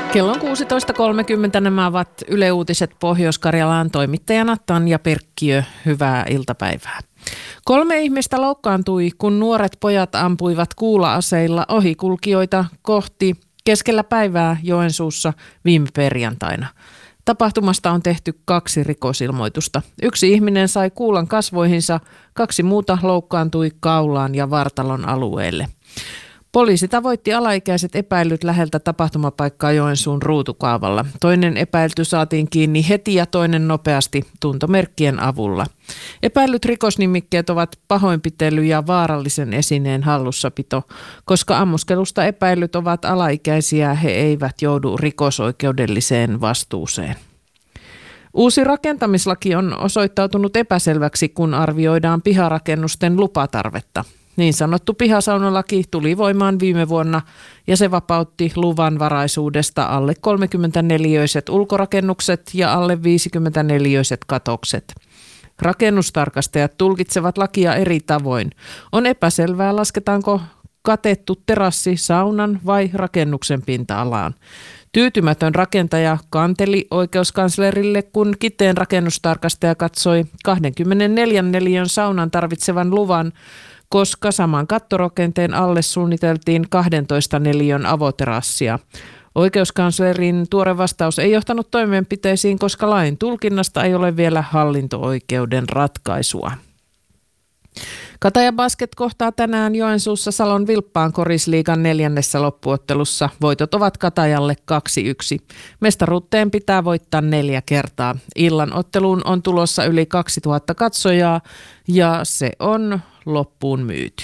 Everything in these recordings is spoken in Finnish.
Kello on 16.30. Nämä ovat Yle Uutiset Pohjois-Karjalaan, toimittajana Tanja Perkkiö. Hyvää iltapäivää. 3 ihmistä loukkaantui, kun nuoret pojat ampuivat kuula-aseilla ohikulkijoita kohti keskellä päivää Joensuussa viime perjantaina. Tapahtumasta on tehty 2 rikosilmoitusta. 1 ihminen sai kuulan kasvoihinsa, 2 muuta loukkaantui kaulaan ja vartalon alueelle. Poliisi tavoitti alaikäiset epäilyt läheltä tapahtumapaikkaa Joensuun ruutukaavalla. Toinen epäilty saatiin kiinni heti ja toinen nopeasti tuntomerkkien avulla. Epäillyt rikosnimikkeet ovat pahoinpitely ja vaarallisen esineen hallussapito. Koska ammuskelusta epäillyt ovat alaikäisiä, he eivät joudu rikosoikeudelliseen vastuuseen. Uusi rakentamislaki on osoittautunut epäselväksi, kun arvioidaan piharakennusten lupatarvetta. Niin sanottu pihasaunalaki tuli voimaan viime vuonna ja se vapautti luvanvaraisuudesta alle 34-neliöiset ulkorakennukset ja alle 54-neliöiset katokset. Rakennustarkastajat tulkitsevat lakia eri tavoin. On epäselvää, lasketaanko katettu terassi saunan vai rakennuksen pinta-alaan. Tyytymätön rakentaja kanteli oikeuskanslerille, kun Kiteen rakennustarkastaja katsoi 24 neliön saunan tarvitsevan luvan, koska saman kattorakenteen alle suunniteltiin 12 neliön avoterassia. Oikeuskanslerin tuore vastaus ei johtanut toimenpiteisiin, koska lain tulkinnasta ei ole vielä hallinto-oikeuden ratkaisua. Kataja Basket kohtaa tänään Joensuussa Salon Vilppaan Korisliigan 4. loppuottelussa. Voitot ovat Katajalle 2-1. Mestaruuteen pitää voittaa 4 kertaa. Illan otteluun on tulossa yli 2000 katsojaa ja se on loppuun myyty.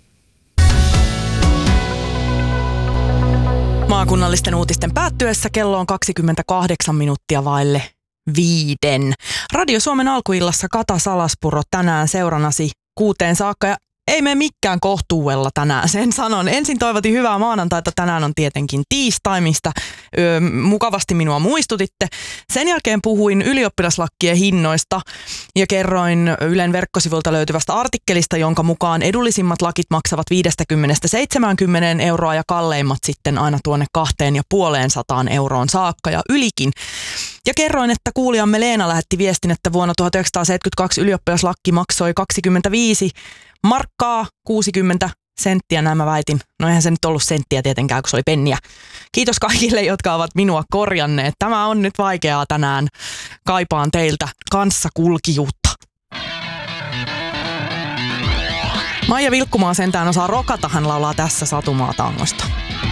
Maakunnallisten uutisten päättyessä kello on 28 minuuttia vaille 5. Radio Suomen alkuillassa Kata Salaspuro tänään seurannasi 6 saakka ja ei mene mikään kohtuudella tänään, sen sanon. Ensin toivotin hyvää maanantaita, tänään on tietenkin tiistai, mistä mukavasti minua muistutitte. Sen jälkeen puhuin ylioppilaslakkien hinnoista ja kerroin Ylen verkkosivuilta löytyvästä artikkelista, jonka mukaan edullisimmat lakit maksavat 50–70 euroa ja kalleimmat sitten aina tuonne 250 euroon saakka ja ylikin. Ja kerroin, että kuulijamme Leena lähetti viestin, että vuonna 1972 ylioppilaslakki maksoi 25 markkaa 60 senttiä, näin mä väitin. No eihän se nyt ollut senttiä tietenkään, kun se oli penniä. Kiitos kaikille, jotka ovat minua korjanneet. Tämä on nyt vaikeaa tänään. Kaipaan teiltä kanssakulkijuutta. Maija Vilkkumaa sentään osaa rokata, hän laulaa tässä Satumaa tangosta.